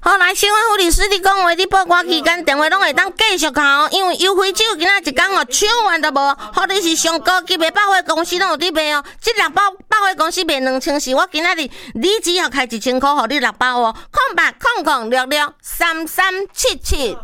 好来，新闻护理师你讲话，你报关期间电话拢会当继续敲，因为优惠酒今仔一天哦抢完都无，或者是上高级的百货公司拢有伫卖哦。这6包百货公司卖2400，我今仔日你只要开1000块，互你6包哦。0800663377。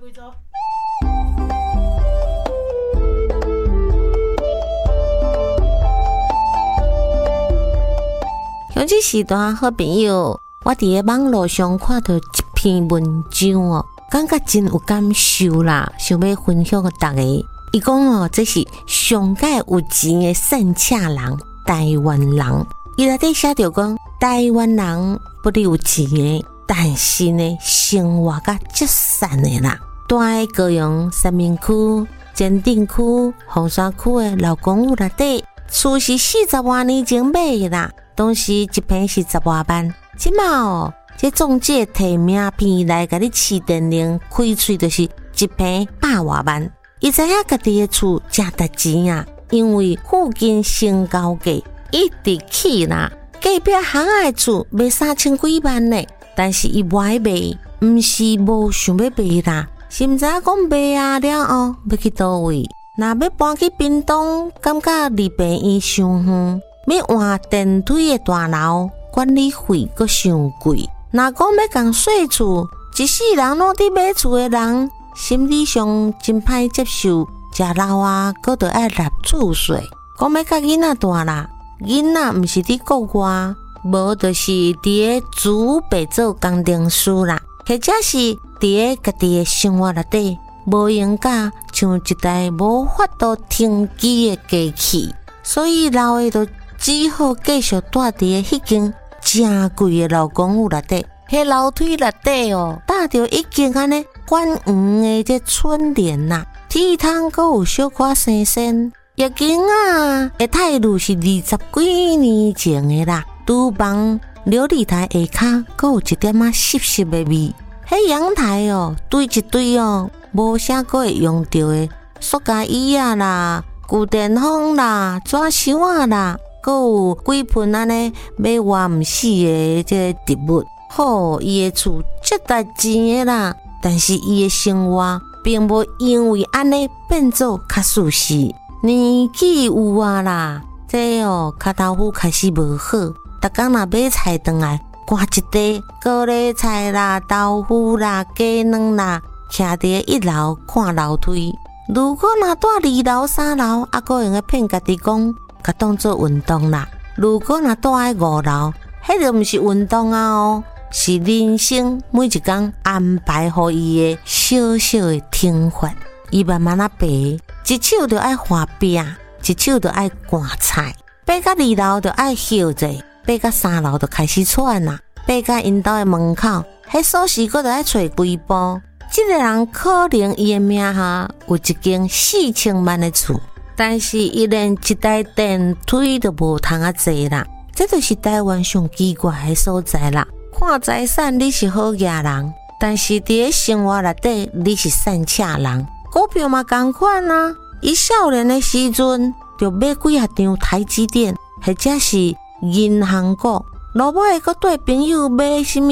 像这时段好朋友，我伫个网络上看到一篇文章哦，感觉真有感受啦，想要分享给大家。伊讲哦，这是上界有钱的善恰人，台湾人。伊内底写着讲，台湾人不哩有钱的，但是呢，生活甲节省的啦。大个高雄、三民区、前镇区、凤山区的老公寓内底，厝是40多年前买的啦。当时一坪是10多万，即马哦，这中介摕名片来甲你试电铃，开喙就是一坪100多万。伊知影家己的厝真值钱啊，因为附近成交价一直起啦，隔壁巷仔的厝卖3000几万呢，但是伊买卖，毋是无想要卖啦，是毋知影讲卖啊了后要去倒位？若要搬去屏东，感觉离病院伤远。要换电梯的大楼，管理费阁伤贵。若讲要共税厝，一世人拢伫买厝的人，心理上真歹接受。食老啊，阁着爱纳厝税。讲要甲囡仔大啦，囡仔毋是伫国外，无就是伫个祖辈做工程师啦，或者是伫个家己的生活内底，无用甲像一台无法度停机的机器，所以老的就只好继续住伫个迄间真贵的老公寓内底，迄楼梯内底哦，搭着一间安尼管圆的这春联呐，天窗阁有小可生生，已经啊，的态度是20几年前的啦。厨房琉璃台下骹阁有一点湿湿的味，迄阳台哦，堆一堆哦，无啥阁会用到的塑胶椅啊啦、旧电风啦、纸箱啊啦。阁有几盆安尼要活毋死的这植物，好，伊的厝足值钱的啦。但是伊的生活并无因为安尼变做较舒适。年纪有啊啦，这哦脚头夫开始无好，逐工若买菜回来，赶一袋高丽菜啦、豆腐啦、鸡卵啦，徛伫1楼看楼梯。如果若住2楼、3楼，还阁用个骗家己讲。甲当做运动啦。如果若住喺5楼，迄就毋是运动啊哦，是人生每一天安排互伊的小小的听法。伊慢慢爬，一手就爱画饼，一手就爱赶菜。爬到2楼就爱休者，爬到3楼就开始喘啦。爬到因兜的门口，迄锁匙阁就爱找几步。这个人可能伊的名下有一间4000万的厝。但是伊连一台电梯都无通啊坐啦，这就是台湾上奇怪的所在啦。看财产你是好野人，但是伫个生活内底你是善恰人。股票嘛同款啊，伊少年的时阵就买几啊张台积电，或者是银行股，落尾阁对朋友买什么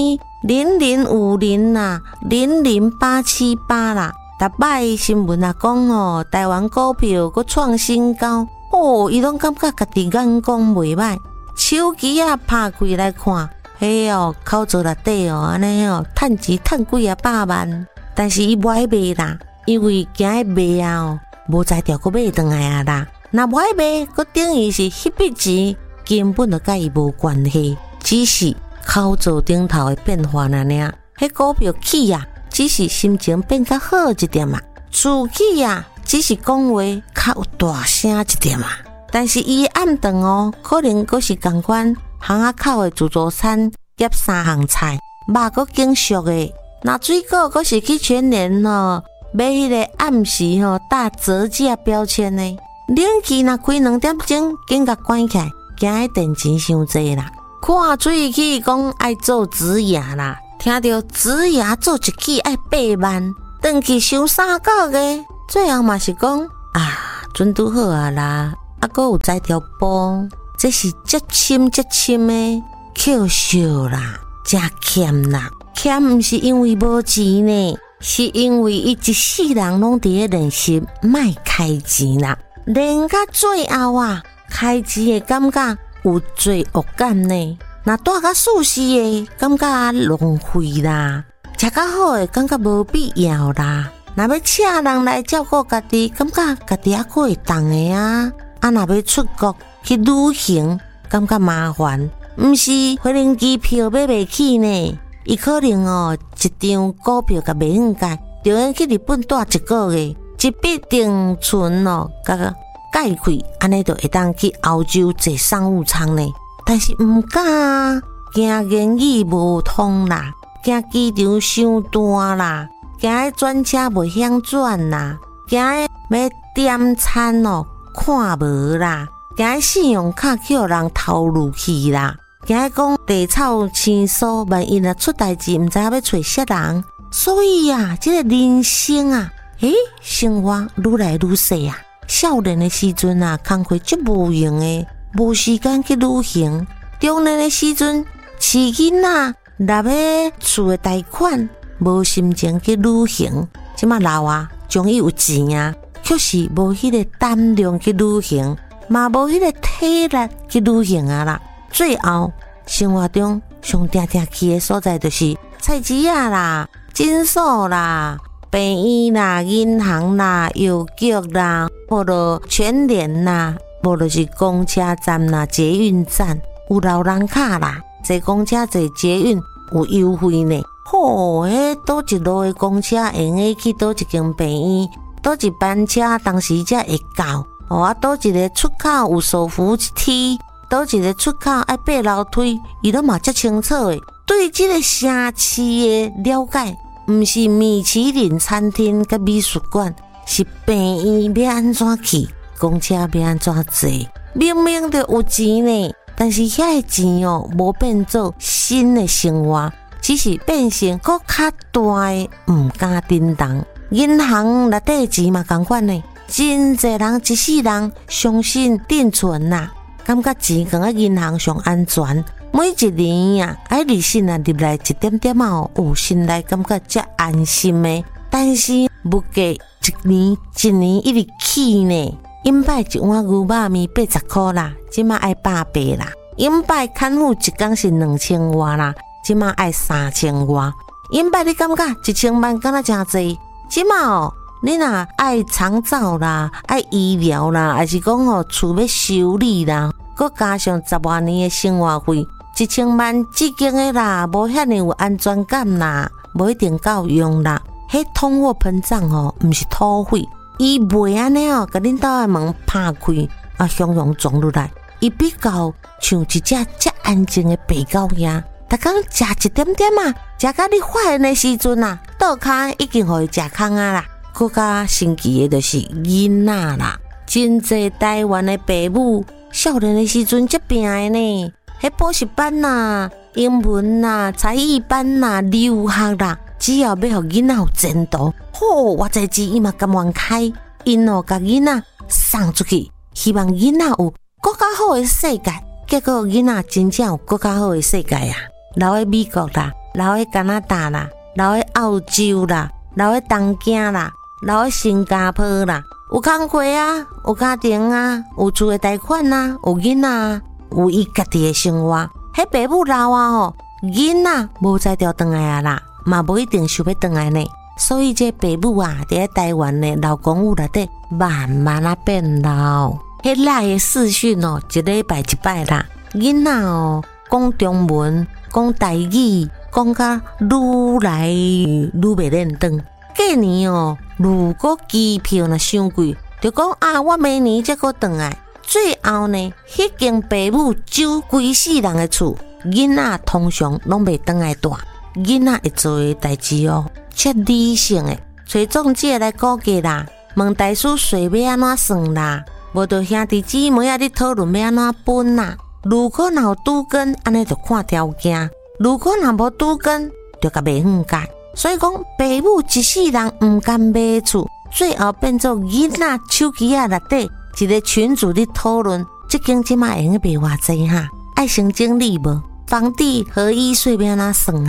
0050啦、00878啦。逐摆新闻啊讲哦，台湾股票阁创新高哦，伊拢感觉家己眼光袂歹。手机啊拍开来看，嘿哦，口座内底哦，安尼哦，趁钱趁几啊百万。但是伊买卖啦，因为惊伊卖啊哦，无才调阁买转来啊啦。若买卖，阁等于是迄笔钱根本就甲伊无关系，只是口座顶头的变化尔尔。迄股票起啊！只是心情变较好一点嘛，厝起啊，只是讲话较有大声一点嘛。但是伊暗顿哦，可能阁是同款巷仔口的自助餐，夹3项菜，肉阁经熟的，那水果阁是去全联哦，买迄个暗时吼打折价标签呢。冷气若开2点钟，紧甲关起来，惊迄电钱伤济啦。看水起讲爱做植牙啦。听到植牙做一期要8万，转去收3个月，最后嘛是讲啊，准拄好啊啦，还阁有摘条布，这是足深的，笑笑啦，真欠啦。 欠毋是因为无钱呢，是因为伊一世人拢伫咧练习卖开钱啦，练到最后啊，开钱的感觉有罪恶感呢。那带甲舒适的感觉浪费啦，食较好的感觉无必要啦。若要请人来照顾家己，感觉家己还过会当的啊。若要出国去旅行，感觉麻烦，毋是飞行机票买袂起呢。伊可能一张股票甲袂远解，就用去日本住1个月，一笔定存甲解开，安尼就会当去欧洲坐商务舱呢。但是毋敢，惊言语无通啦，惊机场伤大啦，惊迄转车袂晓转啦，惊迄要点餐看无啦，惊迄信用卡去互人偷入去啦，惊迄讲地草青疏，万一若出代志，毋知影要找啥人。所以啊，这个人生啊，生活愈来愈细啊。少年的时阵啊，工课足无用的。无时间去旅行，中年的时阵，饲囡仔纳个厝的贷款，无心情去旅行。即马老啊，终于有钱啊，却是无迄个胆量去旅行，嘛无迄个体力去旅行啊啦。最后，生活中上定去的所在，就是菜市仔啦、诊所啦、病院啦、银行啦、邮局啦，或者全联啦。无就是公车站啦、捷运站有老人卡啦，坐公车坐捷运有优惠呢。倒一路的公车会用去倒一间病院，倒一班车当时才会到。倒一个出口有手扶梯，倒一个出口爱爬楼梯，伊都嘛足清楚的。对这个城市的了解，毋是米其林餐厅甲美术馆，是病院要安怎去？公车要安怎坐？明明就有钱呢，但是遐个钱无变做新的生活，只是变成搁较大的毋敢叮当。银行内底钱嘛同款呢，真侪人一世人相信定存啦，感觉钱放在银行上安全。每一年啊，利息啊入来一点点心内感觉才安心的。但是物价一年一年一直起呢。因摆一碗牛肉面80块啦，即马爱180啦。因摆看护一工是2000外啦，即马爱3000外。因摆你感觉1000万敢若真济，即马你若爱长照啦、爱医疗啦，还是讲厝要修理啦，佮加上10多年的生活费，1000万至今的啦，无遐尼有安全感啦，无一定够用啦。迄通货膨胀毋是土匪。伊袂安尼甲恁兜的门拍开雄撞落来，伊比较像一只遮安静的白狗仔，逐工食一点点食到你发现的时阵倒骹已经互伊食空啦。更加神奇的就是囡仔啦，真侪台湾的爸母少年的时阵才拼的呢，迄补习班啦、英文啦、才艺班啦、留学啦。只要要互囡仔有前途，偌济钱伊嘛甘愿开，因甲囡仔送出去，希望囡仔有更加好的世界。结果囡仔真正有更加好的世界啊！留喺美国啦，留喺加拿大啦，留喺澳洲啦，留喺东京啦，留喺新加坡啦，有工课啊，有家庭啊，有厝的贷款啊，有囡仔啊，有伊家己的生活。迄爸母老囡仔无才调转来啊啦。嘛无一定想要回来呢，所以这爸母伫台湾的老公寓内底慢慢变老。迄赖的视讯一礼拜一摆啦，囡仔讲中文、讲台语，讲甲愈来愈袂认真。过年如果机票若伤贵，就讲我明年才搁回来。最后呢，迄间爸母租规世人的厝，囡仔通常拢袂回来住。囡仔会做的代志切理性的，找中介来估价啦，问大师税要安怎算啦，无就兄弟姊妹咧讨论要安怎分啦。如果若有拄根，安尼就看条件；如果若无拄根，就甲袂远解。所以讲，爸母一世人毋甘买厝，最后变做囡仔手机内底一个群组咧讨论，即间即卖会用卖偌济爱行经理无？房地合一税要安怎算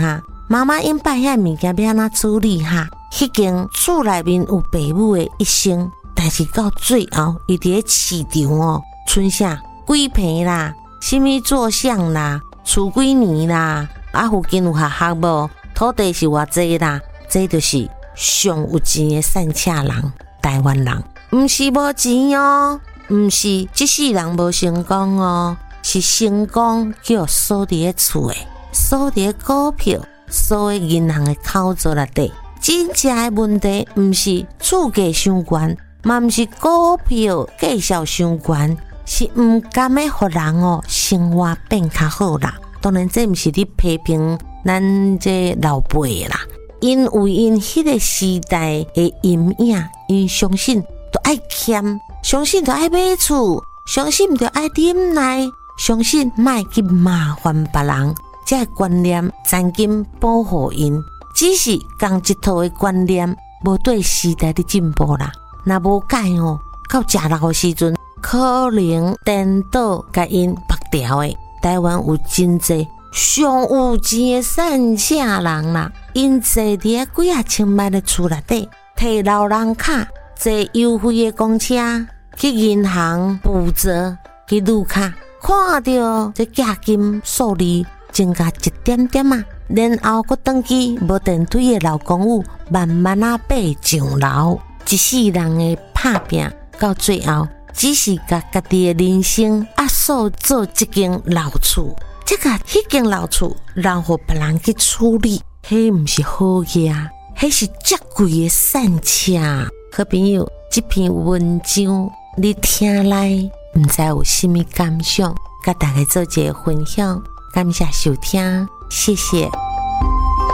妈妈因摆遐物件要安怎处理哈？迄间厝内面有爸母的一生，但是到最后，伊伫咧市场剩下几坪啦，什么做相啦，厝几年啦，附近有学无？土地是偌济啦？这就是上有钱的善恰人，台湾人，毋是无钱毋是这世人无成功是成功叫锁伫咧厝的，锁伫咧股票，锁伫银行的口座内底。真正的问题毋是厝价伤悬，嘛毋是股票绩效伤悬，是毋甘的互人生活变较好啦。当然，这毋是咧批评咱这老辈啦，因为因迄个时代的阴影，因相信都爱欠，相信都爱买厝，相信就爱忍耐，相信莫去麻烦别人，这个观念曾经保护因。只是共一套的观念，无对时代的进步啦。若无改到食老的时阵，可能颠倒甲因绑条的。台湾有真济上有钱的善恰人啦，因坐伫咧几啊千万的厝内底，摕老人卡、坐优惠的公车去银行补折去入卡，看到这价金数字增加一点点然后佫登记无电梯的老公寓，慢慢爬上楼，一世人的打拼，到最后只是甲家己的人生压缩做一间老厝，这个迄间老厝让互别人去处理，迄毋是好嘢，迄是足贵的善恰。好朋友，这篇文章你听来，毋知有甚么感想？甲大家做一个分享，感谢收听，谢谢。